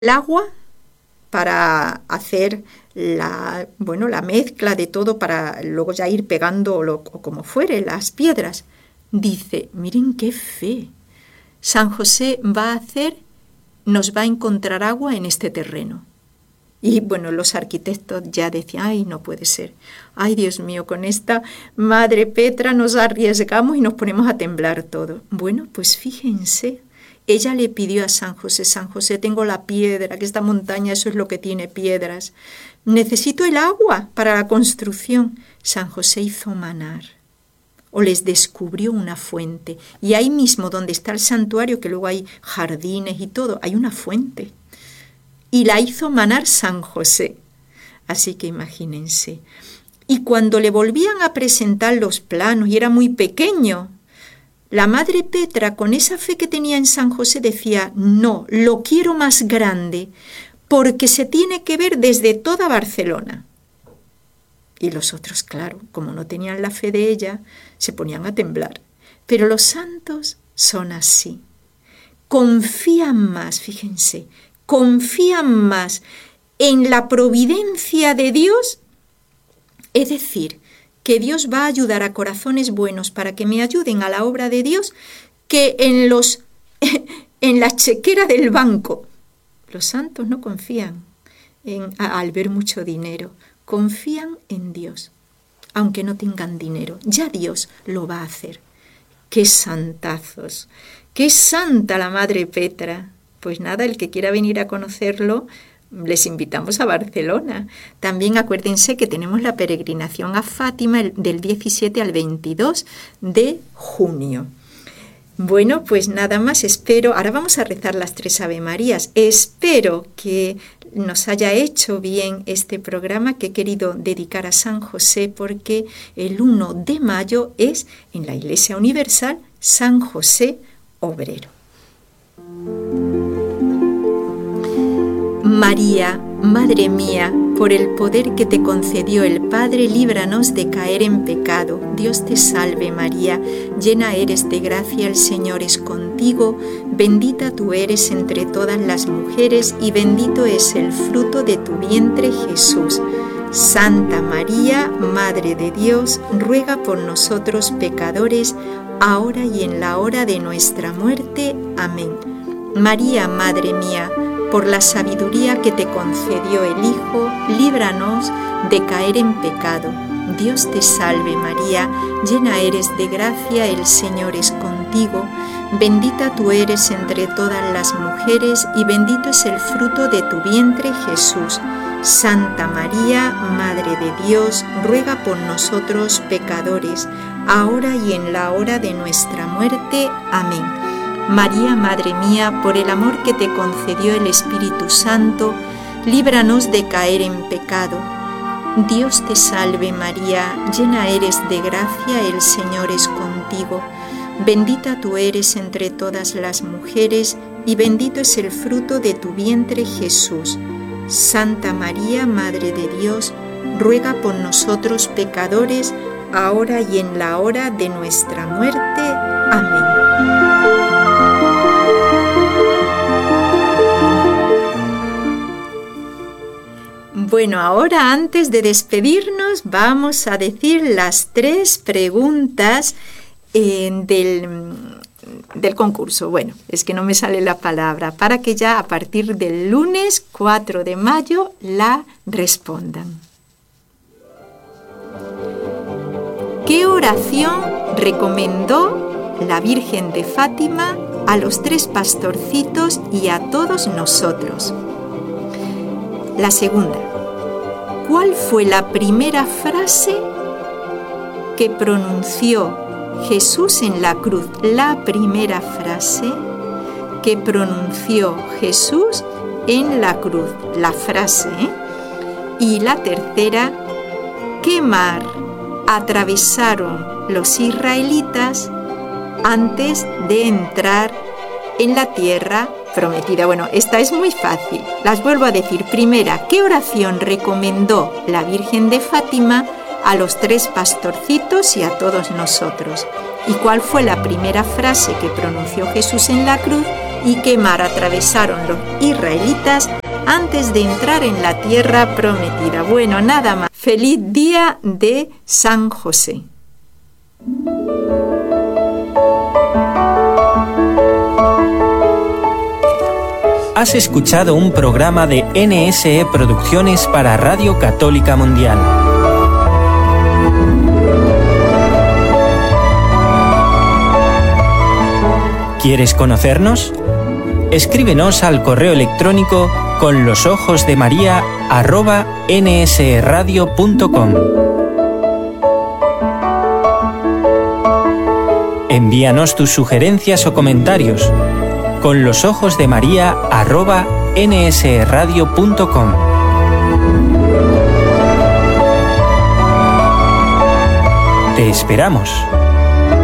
el agua para hacer la mezcla de todo para luego ya ir pegando o como fuere las piedras. Dice, miren qué fe. San José nos va a encontrar agua en este terreno. Y bueno, los arquitectos ya decían, ay, no puede ser. Ay, Dios mío, con esta Madre Petra nos arriesgamos y nos ponemos a temblar todo. Bueno, pues fíjense, ella le pidió a San José, tengo la piedra, que esta montaña eso es lo que tiene piedras. Necesito el agua para la construcción. San José hizo manar, o les descubrió una fuente. Y ahí mismo donde está el santuario, que luego hay jardines y todo, hay una fuente. Y la hizo manar San José. Así que imagínense. Y cuando le volvían a presentar los planos, y era muy pequeño, la Madre Petra, con esa fe que tenía en San José, decía, no, lo quiero más grande, porque se tiene que ver desde toda Barcelona. Y los otros, claro, como no tenían la fe de ella, se ponían a temblar. Pero los santos son así. Confían más, fíjense, confían más en la providencia de Dios, es decir, que Dios va a ayudar a corazones buenos para que me ayuden a la obra de Dios, que en la chequera del banco. Los santos no confían al ver mucho dinero, confían en Dios, aunque no tengan dinero. Ya Dios lo va a hacer. ¡Qué santazos! ¡Qué santa la Madre Petra! Pues nada, el que quiera venir a conocerlo, les invitamos a Barcelona. También acuérdense que tenemos la peregrinación a Fátima del 17 al 22 de junio. Bueno, pues nada más, espero, ahora vamos a rezar las 3 Ave Marías. Espero que nos haya hecho bien este programa que he querido dedicar a San José, porque el 1 de mayo es en la Iglesia Universal San José Obrero. María, Madre mía, por el poder que te concedió el Padre, líbranos de caer en pecado. Dios te salve María, llena eres de gracia, el Señor es contigo, bendita tú eres entre todas las mujeres y bendito es el fruto de tu vientre Jesús. Santa María, Madre de Dios, ruega por nosotros pecadores, ahora y en la hora de nuestra muerte. Amén. María, Madre mía, por la sabiduría que te concedió el Hijo, líbranos de caer en pecado. Dios te salve María, llena eres de gracia, el Señor es contigo, bendita tú eres entre todas las mujeres y bendito es el fruto de tu vientre Jesús. Santa María, Madre de Dios, ruega por nosotros pecadores, ahora y en la hora de nuestra muerte. Amén. María, Madre mía, por el amor que te concedió el Espíritu Santo, líbranos de caer en pecado. Dios te salve María, llena eres de gracia, el Señor es contigo. Bendita tú eres entre todas las mujeres y bendito es el fruto de tu vientre Jesús. Santa María, Madre de Dios, ruega por nosotros pecadores, ahora y en la hora de nuestra muerte. Amén. Bueno, ahora antes de despedirnos vamos a decir las 3 preguntas del concurso. Bueno, es que no me sale la palabra, para que ya a partir del lunes 4 de mayo la respondan. ¿Qué oración recomendó la Virgen de Fátima a los 3 pastorcitos y a todos nosotros? La segunda, ¿cuál fue la primera frase que pronunció Jesús en la cruz? La primera frase que pronunció Jesús en la cruz, la frase. Y la tercera, ¿qué mar atravesaron los israelitas antes de entrar en la tierra prometida? Bueno, esta es muy fácil. Las vuelvo a decir. Primera, ¿qué oración recomendó la Virgen de Fátima a los 3 pastorcitos y a todos nosotros? ¿Y cuál fue la primera frase que pronunció Jesús en la cruz? y qué mar atravesaron los israelitas antes de entrar en la tierra prometida. Bueno, nada más. Feliz día de San José. Has escuchado un programa de NSE Producciones para Radio Católica Mundial. ¿Quieres conocernos? Escríbenos al correo electrónico conlosojosdemaria@nsradio.com. Envíanos tus sugerencias o comentarios conlosojosdemaria@nsradio.com. Te esperamos.